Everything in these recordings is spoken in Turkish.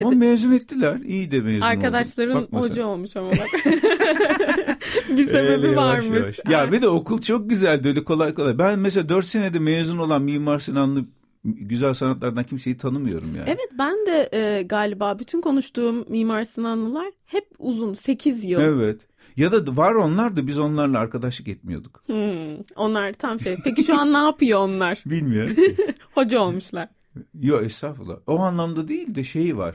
Ama mezun ettiler. İyi de mezun Arkadaşların oldu. hoca olmuş ama bak. Bir sebebi varmış. Yavaş. Ya bir de okul çok güzeldi, öyle kolay kolay. Ben mesela 4 senede mezun olan Mimar Sinanlı güzel sanatlardan kimseyi tanımıyorum yani. Evet, ben de galiba bütün konuştuğum Mimar Sinanlılar hep uzun 8 yıl. Evet. Ya da var onlar da biz onlarla arkadaşlık etmiyorduk. Onlar tam şey. Peki şu an ne yapıyor onlar? Bilmiyorum. Hoca olmuşlar. Yok estağfurullah. O anlamda değil de şeyi var.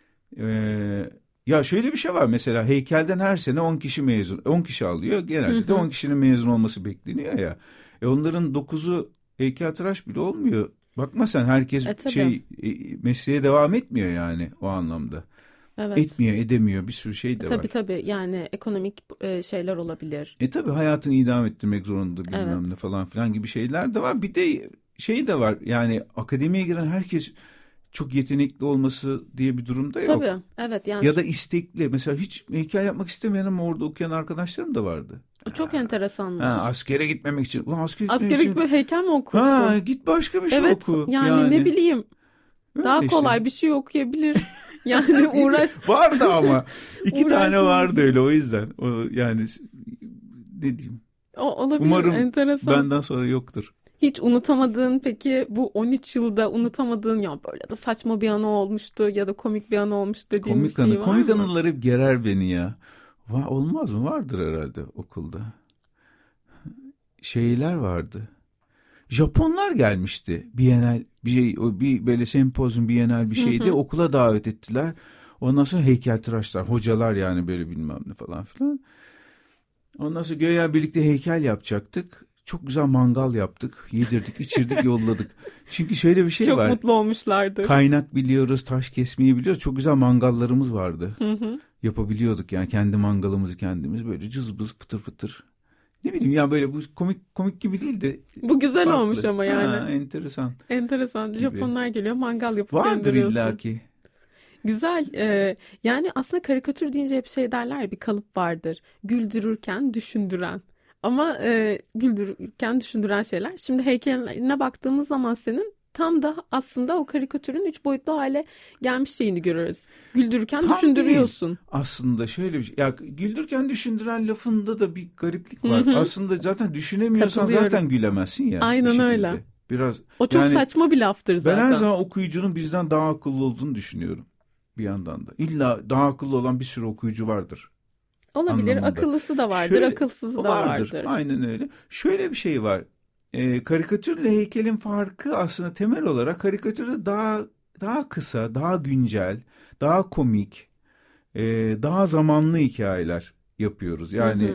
Ya şöyle bir şey var, mesela heykelden her sene 10 kişi mezun. 10 kişi alıyor. Genelde de 10 kişinin mezun olması bekleniyor ya. Onların 9'u heykeltıraş bile olmuyor. Bakma sen, herkes mesleğe devam etmiyor yani o anlamda. Evet. Etmiyor, edemiyor, bir sürü şey de var. Tabii yani ekonomik şeyler olabilir. Tabii hayatını idame ettirmek zorunda bilmem ne falan filan gibi şeyler de var. Bir de şey de var, yani akademiye giren herkes çok yetenekli olması diye bir durumda yok. Tabii, evet yani. Ya da istekli. Mesela hiç heykel yapmak istemeyen ama orada okuyan arkadaşlarım da vardı. O çok enteresanmış. Askere gitmemek için. Askere gitmek heykel mi okursun? Git başka bir şey oku. Yani ne bileyim. Öyle daha işte. Kolay bir şey okuyabilir. Yani uğraş. Vardı ama. 2 tane vardı öyle, o yüzden. Yani ne diyeyim. Olabilir. Umarım enteresan. benden sonra yoktur. Hiç unutamadığın, peki bu 13 yılda unutamadığın, ya böyle de saçma bir anı olmuştu ya da komik bir anı olmuştu dediğin bir şey var mı? Komik anılar hep gerer beni ya. Olmaz mı? Vardır herhalde okulda. Şeyler vardı. Japonlar gelmişti. Bienal bir böyle sempozyum, bienal bir şeydi. Okula davet ettiler. Ondan sonra heykeltıraşlar, hocalar yani, böyle bilmem ne falan filan. Ondan sonra göya birlikte heykel yapacaktık. Çok güzel mangal yaptık. Yedirdik, içirdik, yolladık. Çünkü şöyle bir şey çok var. Çok mutlu olmuşlardı. Kaynak biliyoruz, taş kesmeyi biliyoruz. Çok güzel mangallarımız vardı. Yapabiliyorduk yani, kendi mangalımızı kendimiz böyle cızbız fıtır fıtır. Ne bileyim ya, böyle bu komik gibi değil de. Bu güzel farklı olmuş ama yani. Enteresan. Enteresan. Gibi. Japonlar geliyor, mangal yapıp vardır illaki. Güzel. Yani aslında karikatür deyince hep şey derler ya, bir kalıp vardır. Güldürürken düşündüren. Ama güldürürken düşündüren şeyler. Şimdi heykeline baktığımız zaman senin tam da aslında o karikatürün 3 boyutlu hale gelmiş şeyini görürüz. Güldürürken tam düşündürüyorsun. Değil. Aslında şöyle bir şey. Ya güldürürken düşündüren lafında da bir gariplik var. Aslında zaten düşünemiyorsan zaten gülemezsin ya. Aynen öyle. Biraz. O çok saçma bir laftır zaten. Ben her zaman okuyucunun bizden daha akıllı olduğunu düşünüyorum. Bir yandan da. İlla daha akıllı olan bir sürü okuyucu vardır. Olabilir. Anlamında. Akıllısı da vardır, akılsızı da vardır. Aynen öyle. Şöyle bir şey var. Karikatürle heykelin farkı aslında temel olarak karikatürde daha kısa, daha güncel, daha komik, daha zamanlı hikayeler yapıyoruz. Yani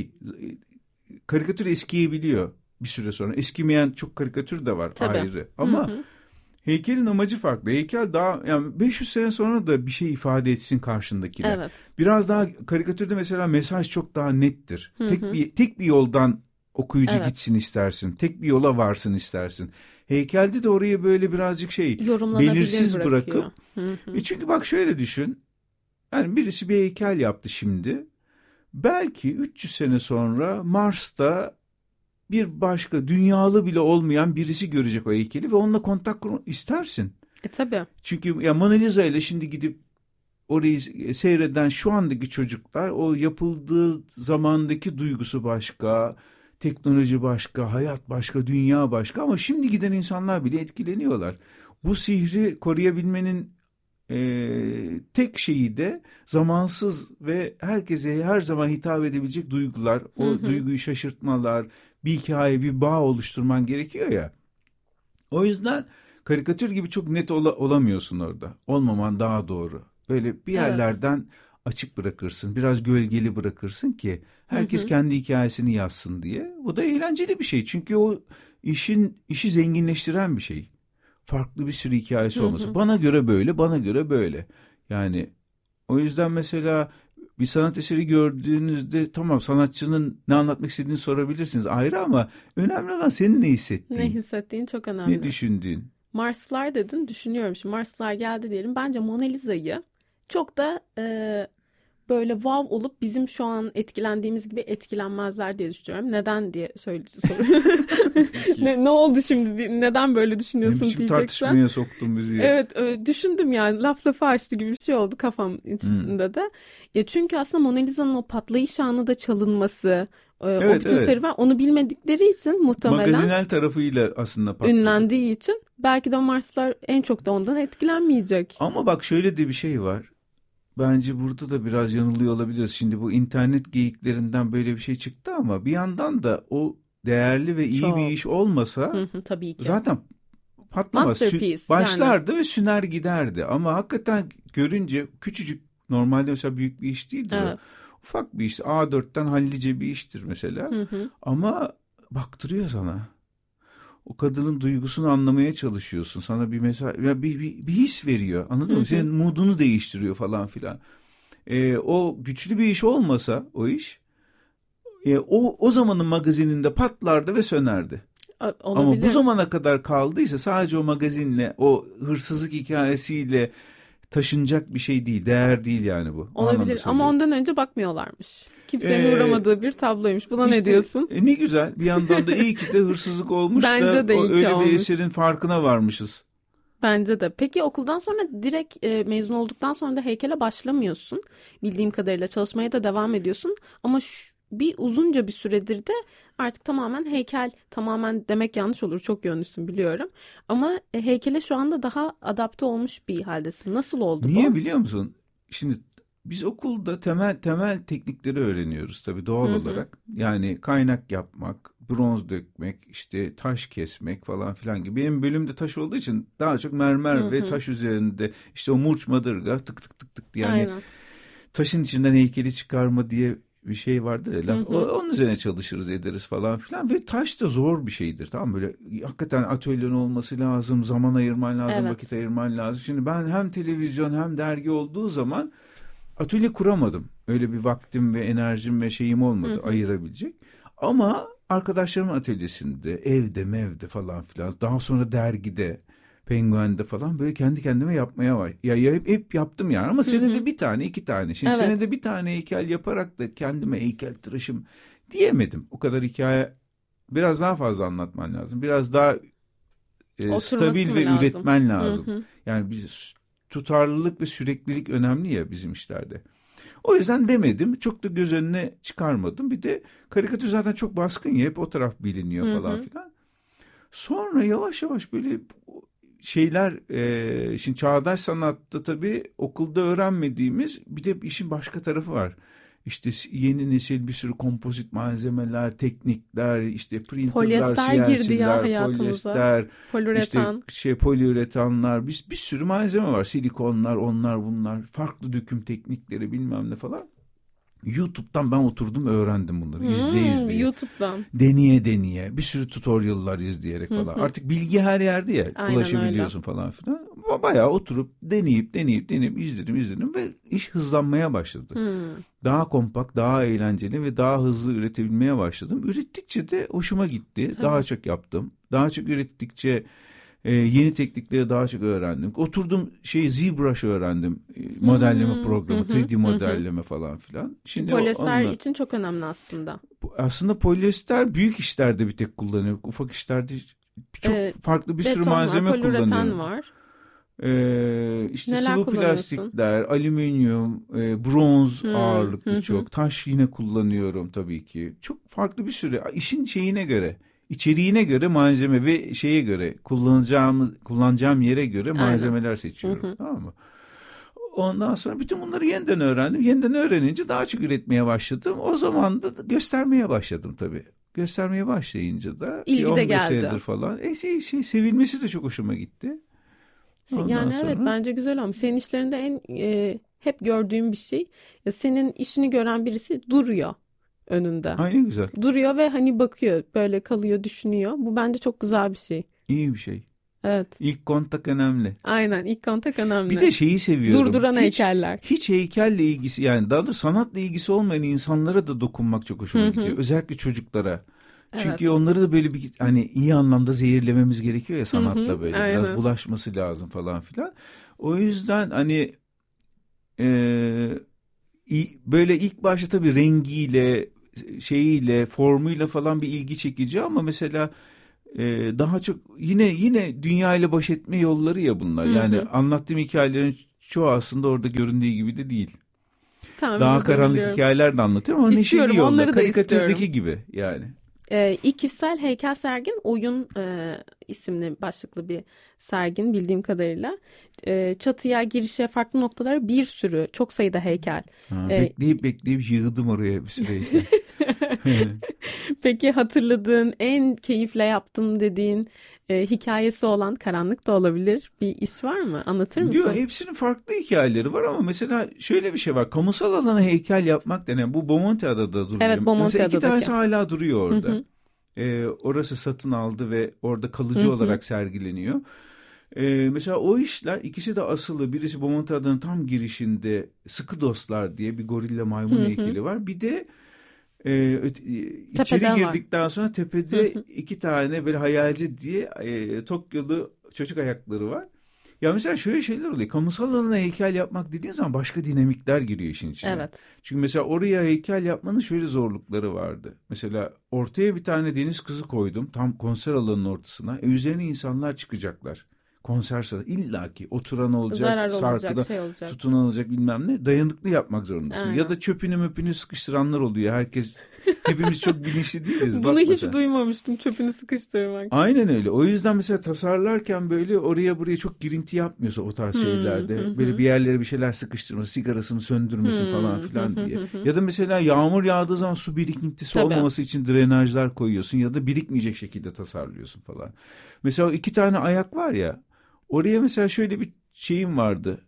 karikatür eskiyebiliyor bir süre sonra. Eskimeyen çok karikatür de var. Tabii. Ayrı. Ama heykelin amacı farklı. Heykel daha, yani 500 sene sonra da bir şey ifade etsin karşındakine. Evet. Biraz daha karikatürde mesela mesaj çok daha nettir. Tek bir yoldan okuyucu gitsin istersin. Tek bir yola varsın istersin. Heykelde de oraya böyle birazcık belirsiz bırakıp. Çünkü bak şöyle düşün. Yani birisi bir heykel yaptı şimdi. Belki 300 sene sonra Mars'ta bir başka dünyalı bile olmayan birisi görecek o heykeli ve onunla kontak kurmak istersin. Tabii. Çünkü ya Mona Lisa ile şimdi gidip orayı seyreden şu andaki çocuklar, o yapıldığı zamandaki duygusu başka, teknoloji başka, hayat başka, dünya başka, ama şimdi giden insanlar bile etkileniyorlar. Bu sihri koruyabilmenin tek şeyi de zamansız ve herkese her zaman hitap edebilecek duygular, o duyguyu şaşırtmalar, bir hikaye, bir bağ oluşturman gerekiyor ya. O yüzden karikatür gibi çok net olamıyorsun orada. Olmaman daha doğru. Böyle bir yerlerden açık bırakırsın, biraz gölgeli bırakırsın ki herkes kendi hikayesini yazsın diye. Bu da eğlenceli bir şey. Çünkü o işi zenginleştiren bir şey. Farklı bir sürü hikayesi olması. Bana göre böyle, bana göre böyle. Yani o yüzden mesela bir sanat eseri gördüğünüzde tamam, sanatçının ne anlatmak istediğini sorabilirsiniz ayrı, ama önemli olan senin ne hissettiğin. Ne hissettiğin çok önemli. Ne düşündüğün. Marslılar dedin, düşünüyorum şimdi. Marslılar geldi diyelim. Bence Mona Lisa'yı çok da böyle wow olup bizim şu an etkilendiğimiz gibi etkilenmezler diye düşünüyorum. Neden diye ne oldu şimdi? Neden böyle düşünüyorsun diyeceksen. Tartışmaya soktun bizi. Evet, düşündüm yani. Lafı açtı gibi bir şey oldu kafam içinde de. Ya çünkü aslında Mona Lisa'nın o patlayış anı da çalınması, o bütün serüven, onu bilmedikleri için muhtemelen magazinel tarafıyla aslında patladı. Ünlendiği için belki de Marslılar en çok da ondan etkilenmeyecek. Ama bak şöyle de bir şey var. Bence burada da biraz yanılıyor olabiliriz. Şimdi bu internet geyiklerinden böyle bir şey çıktı ama bir yandan da o değerli ve iyi bir iş olmasa tabii ki. Zaten patlamaz. Başlardı ve süner giderdi. Ama hakikaten görünce küçücük, normalde mesela büyük bir iş değildir. Evet. Ufak bir iş. A4'ten hallice bir iştir mesela. Ama baktırıyor sana. O kadının duygusunu anlamaya çalışıyorsun. Sana bir mesela bir his veriyor. Anladın mı? Senin moodunu değiştiriyor falan filan. O güçlü bir iş olmasa o iş, o zamanın magazininde patlardı ve sönerdi. Olabilir. Ama bu zamana kadar kaldıysa sadece o magazinle, o hırsızlık hikayesiyle taşınacak bir şey değil, değer değil yani bu. Olabilir ama ondan önce bakmıyorlarmış. Kimsenin uğramadığı bir tabloymuş. Buna ne diyorsun? Ne güzel. Bir yandan da iyi ki de hırsızlık olmuş da öyle bir eserin farkına varmışız. Bence de. Peki okuldan sonra direkt mezun olduktan sonra da heykele başlamıyorsun. Bildiğim kadarıyla çalışmaya da devam ediyorsun. Ama bir uzunca bir süredir de artık tamamen demek yanlış olur. Çok yönlüsün biliyorum. Ama heykele şu anda daha adapte olmuş bir haldesin. Nasıl oldu bu? Niye biliyor musun? Şimdi biz okulda temel teknikleri öğreniyoruz tabii doğal olarak. Yani kaynak yapmak, bronz dökmek, işte taş kesmek falan filan gibi. Benim bölümde taş olduğu için daha çok mermer ve taş üzerinde işte o murç madırga tık tık tık tık yani aynen. Taşın içinden heykeli çıkarma diye bir şey vardır ya laf. Onun üzerine çalışırız ederiz falan filan ve taş da zor bir şeydir, tamam böyle hakikaten atölyen olması lazım, zaman ayırman lazım, vakit ayırman lazım. Şimdi ben hem televizyon hem dergi olduğu zaman atölye kuramadım. Öyle bir vaktim ve enerjim ve şeyim olmadı ayırabilecek. Ama arkadaşlarımın atölyesinde, evde, mevde falan filan, daha sonra dergide, Penguen'de falan böyle kendi kendime yapmaya var. Ya hep yaptım yani ama senede bir tane, iki tane. Şimdi senede bir tane heykel yaparak da kendime heykeltıraşım diyemedim. O kadar hikaye, biraz daha fazla anlatman lazım. Biraz daha stabil ve üretmen lazım. Yani bir tutarlılık ve süreklilik önemli ya bizim işlerde. O yüzden demedim. Çok da göz önüne çıkarmadım. Bir de karikatür zaten çok baskın ya. Hep o taraf biliniyor falan filan. Sonra yavaş yavaş böyle şeyler, şimdi çağdaş sanatta tabii okulda öğrenmediğimiz bir de işin başka tarafı var. İşte yeni nesil bir sürü kompozit malzemeler, teknikler, işte printerlar, CNC'ler, polyester, poliüretan. İşte poliüretanlar, bir sürü malzeme var. Silikonlar, onlar bunlar, farklı döküm teknikleri bilmem ne falan. YouTube'dan ben oturdum öğrendim bunları izleye. YouTube'dan. Deneye bir sürü tutorial'lar izleyerek falan. Artık bilgi her yerde ya. Aynen ulaşabiliyorsun öyle. Falan filan. Bayağı oturup deneyip izledim ve iş hızlanmaya başladı. Daha kompakt, daha eğlenceli ve daha hızlı üretebilmeye başladım. Ürettikçe de hoşuma gitti. Tabii. Daha çok yaptım. Daha çok ürettikçe yeni teknikleri daha çok öğrendim. Oturdum ZBrush öğrendim. Modelleme programı, 3D modelleme falan filan. Şimdi polyester için çok önemli aslında. Aslında polyester büyük işlerde bir tek kullanıyor. Ufak işlerde çok farklı bir sürü malzeme kullanıyor. Poliüretan var. İşte sıvı plastikler, alüminyum, bronz ağırlıklı çok. Taş yine kullanıyorum tabii ki. Çok farklı bir sürü. İşin şeyine göre, içeriğine göre malzeme ve şeye göre, kullanacağım yere göre malzemeler seçiyorum. Tamam mı? Ondan sonra bütün bunları yeniden öğrendim. Yeniden öğrenince daha çok üretmeye başladım. O zaman da göstermeye başladım tabii. Göstermeye başlayınca da İlgi de geldi. senedir falan. Sevilmesi de çok hoşuma gitti. Yani evet, bence güzel olmuş. Senin işlerinde hep gördüğüm bir şey. Senin işini gören birisi duruyor önünde. Aynen güzel. Duruyor ve hani bakıyor, böyle kalıyor, düşünüyor. Bu bence çok güzel bir şey. İyi bir şey. Evet. İlk kontak önemli. Aynen, ilk kontak önemli. Bir de şeyi seviyorum. Durduran heykeller. Hiç heykelle ilgisi, yani daha da sanatla ilgisi olmayan insanlara da dokunmak çok hoşuma gidiyor. Özellikle çocuklara. Çünkü onları da böyle bir hani iyi anlamda zehirlememiz gerekiyor ya sanatla böyle. Aynen. Biraz bulaşması lazım falan filan. O yüzden hani böyle ilk başta tabii rengiyle, şeyiyle, formuyla falan bir ilgi çekici ama mesela daha çok yine dünya ile baş etme yolları ya bunlar. Yani anlattığım hikayelerin çoğu aslında orada göründüğü gibi de değil. Tamam, Daha karanlık hikayeler de anlatıyorum ama neşeli yolla, karikatürdeki gibi yani. İlk kişisel heykel sergin Oyun isimli başlıklı bir sergin bildiğim kadarıyla. Çatıya, girişe, farklı noktalara bir sürü, çok sayıda heykel. Bekleyip yığdım oraya bir sürü heykel. Peki hatırladığın, en keyifle yaptım dediğin hikayesi olan, karanlık da olabilir, bir iş var mı? Anlatır mısın? Diyor, hepsinin farklı hikayeleri var ama mesela şöyle bir şey var. Kamusal alana heykel yapmak denen, bu Bomontiada'da duruyor. Evet, mesela 2 tanesi hala duruyor orada. Orası satın aldı ve orada kalıcı olarak sergileniyor. Mesela o işler ikisi de asılı. Birisi Bomontiada'nın tam girişinde Sıkı Dostlar diye bir gorilla maymun heykeli var. Bir de içeri girdikten sonra tepede 2 tane böyle hayalci diye Tokyo'lu çocuk ayakları var. Ya mesela şöyle şeyler oluyor. Kamusal alana heykel yapmak dediğin zaman başka dinamikler giriyor işin içine. Evet. Çünkü mesela oraya heykel yapmanın şöyle zorlukları vardı. Mesela ortaya bir tane deniz kızı koydum. Tam konser alanının ortasına. Üzerine insanlar çıkacaklar. Konser sırasında illaki oturan olacak, sarkıda tutunan olacak, bilmem ne. Dayanıklı yapmak zorundasın. Aynen. Ya da çöpünü möpünü sıkıştıranlar oluyor. Hepimiz çok bilinçli değiliz. Bunu hiç duymamıştım, çöpünü sıkıştırmak. Aynen öyle. O yüzden mesela tasarlarken böyle oraya buraya çok girinti yapmıyorsa o tarz şeylerde. Böyle bir yerlere bir şeyler sıkıştırması, sigarasını söndürmesin falan filan diye. Ya da mesela yağmur yağdığı zaman su birikintisi olmaması için drenajlar koyuyorsun ya da birikmeyecek şekilde tasarlıyorsun falan. Mesela o 2 tane ayak var ya, oraya mesela şöyle bir şeyim vardı.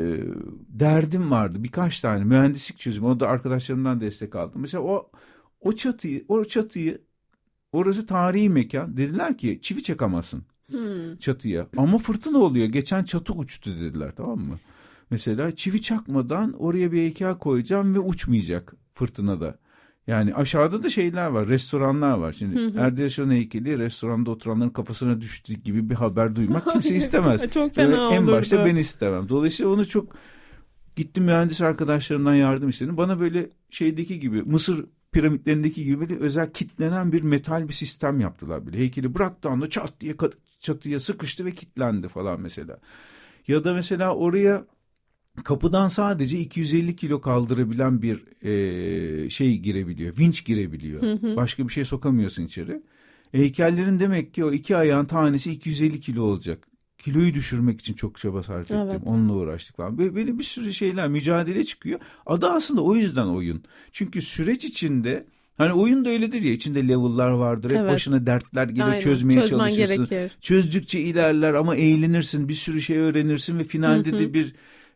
Derdim vardı. Birkaç tane mühendislik çözümü. O da arkadaşlarımdan destek aldım. Mesela o çatıyı, orası tarihi mekan. Dediler ki çivi çakamazsın çatıya. Ama fırtına oluyor. Geçen çatı uçtu dediler, tamam mı? Mesela çivi çakmadan oraya bir heykel koyacağım ve uçmayacak fırtınada. Yani aşağıda da şeyler var, restoranlar var. Şimdi Erdeşan heykeli restoranda oturanların kafasına düştüğü gibi bir haber duymak kimse istemez. Çok fena olurdu. En başta ben istemem. Dolayısıyla onu çok gittim, mühendis arkadaşlarımdan yardım istedim. Bana böyle şeydeki gibi, Mısır piramitlerindeki gibi böyle özel kitlenen bir metal bir sistem yaptılar böyle. Heykeli bıraktı anda çat diye çatıya sıkıştı ve kilitlendi falan mesela. Ya da mesela oraya kapıdan sadece 250 kilo kaldırabilen bir şey girebiliyor. Vinç girebiliyor. Başka bir şey sokamıyorsun içeri. Heykellerin demek ki o 2 ayağın tanesi 250 kilo olacak. Kiloyu düşürmek için çok çaba sarf ettim. Evet. Onunla uğraştık falan. Böyle bir sürü şeyler, mücadele çıkıyor. Adı aslında o yüzden oyun. Çünkü süreç içinde, hani oyun da öyledir ya, içinde level'lar vardır. Hep başına dertler gelir, çözmeye çalışırsın. Gerekir. Çözdükçe ilerler ama eğlenirsin, bir sürü şey öğrenirsin ve finalde de bir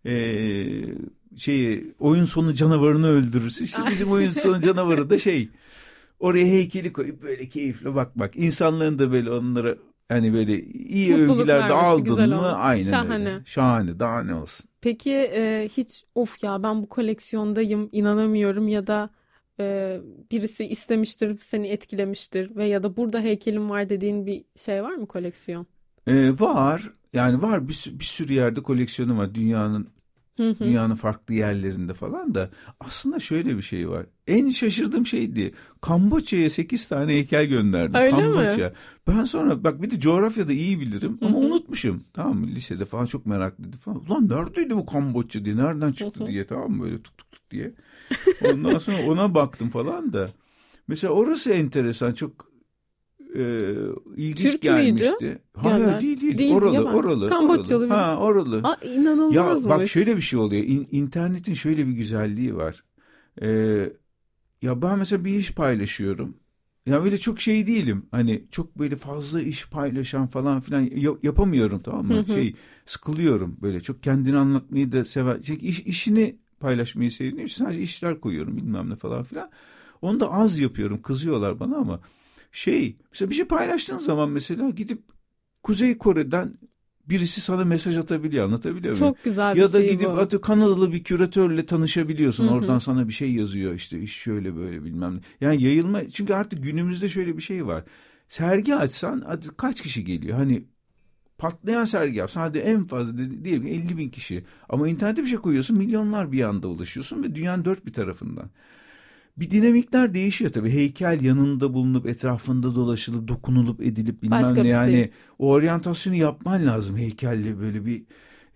oyun sonu canavarını öldürürsün. İşte bizim oyun sonu canavarı da oraya heykeli koyup böyle keyifle bak. İnsanların da böyle onlara hani böyle iyi mutluluk övgüler de aldın mı? Aynen şahane. Öyle. Şahane, daha ne olsun. Peki hiç of ya ben bu koleksiyondayım, inanamıyorum ya da birisi istemiştir, seni etkilemiştir ve ya da burada heykelim var dediğin bir şey var mı, koleksiyon? Var. Yani var, bir sürü yerde koleksiyonu var dünyanın farklı yerlerinde falan da. Aslında şöyle bir şey var. En şaşırdığım şeydi. Kamboçya'ya 8 tane heykel gönderdim. Öyle Kamboçya. mi? Ben sonra bak bir de coğrafyada iyi bilirim ama unutmuşum. Tamam mı? Lisede falan çok meraklıydı falan. Ulan neredeydi bu Kamboçya diye, nereden çıktı diye, tamam mı, böyle tuk diye. Ondan sonra ona baktım falan da. Mesela orası enteresan, çok ilginç Türk gelmişti. Müydü? Hayır, değil. Oralı. Kamboçyalı. Oralı. İnanılmazmış. Ya bak şöyle bir şey oluyor. İnternetin şöyle bir güzelliği var. Ya ben mesela bir iş paylaşıyorum. Ya böyle çok şey değilim. Hani çok böyle fazla iş paylaşan falan filan yapamıyorum, tamam mı? Sıkılıyorum böyle. Çok kendini anlatmayı da sever. İşini paylaşmayı sevdiğim için sadece işler koyuyorum bilmem ne falan filan. Onu da az yapıyorum. Kızıyorlar bana ama mesela bir şey paylaştığın zaman mesela gidip Kuzey Kore'den birisi sana mesaj atabiliyor, anlatabiliyor muyum? Çok güzel bir ya da şey gidip Kanadalı bir küratörle tanışabiliyorsun. Oradan sana bir şey yazıyor, işte iş şöyle böyle bilmem ne. Yani yayılma, çünkü artık günümüzde şöyle bir şey var. Sergi açsan kaç kişi geliyor? Hani patlayan sergi yapsın. Hadi en fazla diyelim 50.000 kişi. Ama internete bir şey koyuyorsun, milyonlar bir anda ulaşıyorsun ve dünyanın dört bir tarafından. Bir dinamikler değişiyor tabii. Heykel yanında bulunup etrafında dolaşılıp dokunulup edilip bilmem Başka ne. bir Yani şey. o oryantasyonu yapman lazım heykelle, böyle bir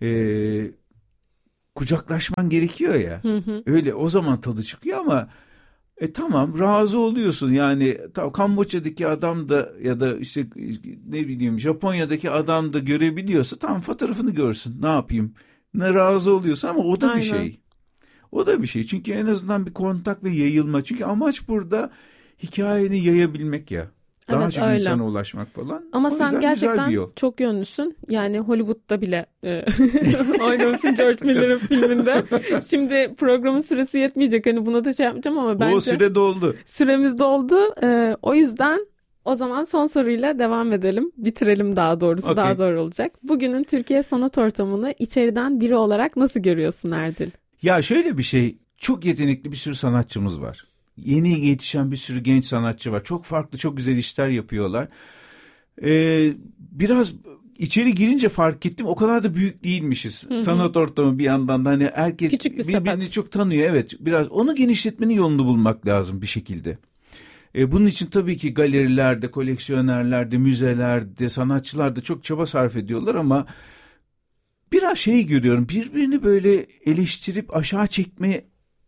kucaklaşman gerekiyor ya. Öyle o zaman tadı çıkıyor ama tamam, razı oluyorsun. Yani Kamboçya'daki adam da ya da işte ne bileyim Japonya'daki adam da görebiliyorsa tamam, fotoğrafını görsün. Ne yapayım? Ne razı oluyorsun ama o da Aynen. bir şey. O da bir şey. Çünkü en azından bir kontak ve yayılma. Çünkü amaç burada hikayeni yayabilmek ya. Daha Evet, çok öyle. insana ulaşmak falan. Ama O sen yüzden güzel bir gerçekten yol. çok yönlüsün. Yani Hollywood'da bile oynamışsın George Miller'ın filminde. Şimdi programın süresi yetmeyecek. Hani buna da şey yapmayacağım ama bence O süre doldu. süremiz doldu. O yüzden o zaman son soruyla devam edelim. Bitirelim daha doğrusu. Okay. Daha doğru olacak. Bugünün Türkiye sanat ortamını içeriden biri olarak nasıl görüyorsun Erdil? Ya şöyle bir şey, çok yetenekli bir sürü sanatçımız var. Yeni yetişen bir sürü genç sanatçı var. Çok farklı, çok güzel işler yapıyorlar. Biraz içeri girince fark ettim, o kadar da büyük değilmişiz. Sanat ortamı bir yandan da hani herkes Küçük bir birbirini sepet. çok tanıyor. Evet, biraz onu genişletmenin yolunu bulmak lazım bir şekilde. Bunun için tabii ki galerilerde, koleksiyonerlerde, müzelerde, sanatçılar da çok çaba sarf ediyorlar ama biraz şey görüyorum, birbirini böyle eleştirip aşağı çekme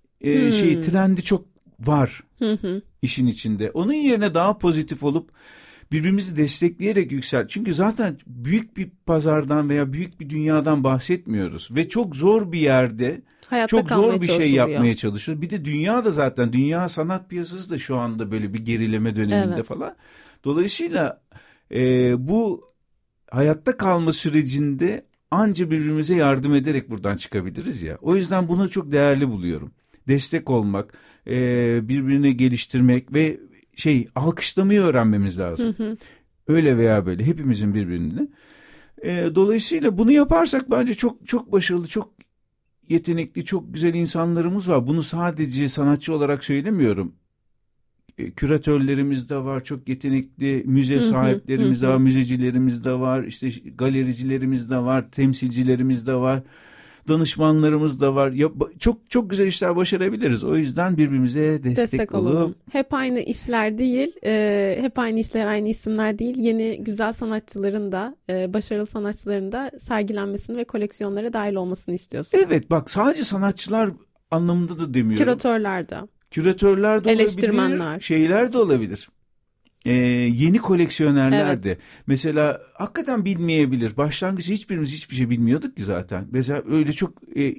trendi çok var işin içinde. Onun yerine daha pozitif olup birbirimizi destekleyerek yüksel. Çünkü zaten büyük bir pazardan veya büyük bir dünyadan bahsetmiyoruz ve çok zor bir yerde Hayatta çok kalmaya zor bir şey çalışılıyor. yapmaya çalışıyor. Bir de dünya da zaten, dünya sanat piyasası da şu anda böyle bir gerileme döneminde Evet. falan. Dolayısıyla bu hayatta kalma sürecinde anca birbirimize yardım ederek buradan çıkabiliriz ya. O yüzden bunu çok değerli buluyorum. Destek olmak, birbirini geliştirmek ve alkışlamayı öğrenmemiz lazım. Öyle veya böyle hepimizin birbirini. Dolayısıyla bunu yaparsak bence çok çok başarılı, çok yetenekli, çok güzel insanlarımız var. Bunu sadece sanatçı olarak söylemiyorum. Küratörlerimiz de var, çok yetenekli müze sahiplerimiz de var, müzecilerimiz de var, işte galericilerimiz de var, temsilcilerimiz de var, danışmanlarımız da var. Çok çok güzel işler başarabiliriz. O yüzden birbirimize destek olalım. Hep aynı işler değil, hep aynı işler, aynı isimler değil. Yeni güzel sanatçıların da, başarılı sanatçıların da sergilenmesini ve koleksiyonlara dahil olmasını istiyorsun. Evet, bak sadece sanatçılar anlamında da demiyorum. Küratörler de. Küratörler de Eleştirmenler. olabilir, şeyler de olabilir. Yeni koleksiyonerler de. Mesela hakikaten bilmeyebilir. Başlangıçta hiçbirimiz hiçbir şey bilmiyorduk ki zaten. Mesela öyle çok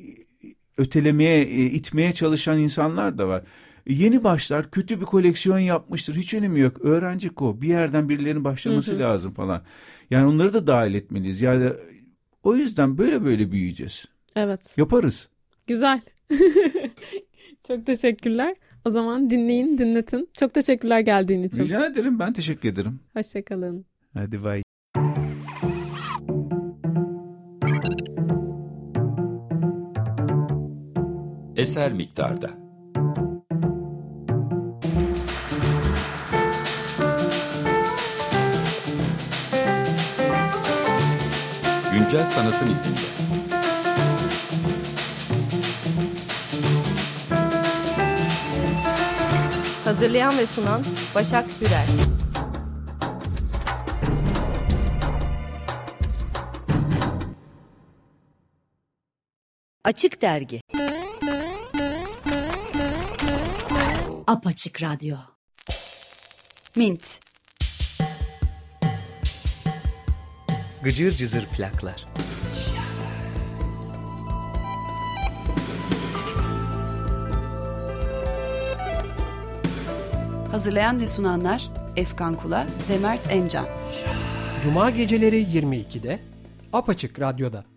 ötelemeye, itmeye çalışan insanlar da var. Yeni başlar, kötü bir koleksiyon yapmıştır. Hiç önemi yok. Öğrenecek o. Bir yerden birilerinin başlaması lazım falan. Yani onları da dahil etmeliyiz. Yani o yüzden böyle büyüyeceğiz. Evet. Yaparız. Güzel. Çok teşekkürler. O zaman dinleyin, dinletin. Çok teşekkürler geldiğin için. Rica ederim. Ben teşekkür ederim. Hoşçakalın. Hadi bay. Eser miktarda. Güncel sanatın izinde. Hazırlayan ve sunan Başak Hürel. Açık Dergi. Apaçık Radyo. Mint. Gıcır cızır plaklar. Hazırlayan ve sunanlar Efkan Kula ve Mert Emcan. Cuma geceleri 22'de Apaçık Radyo'da.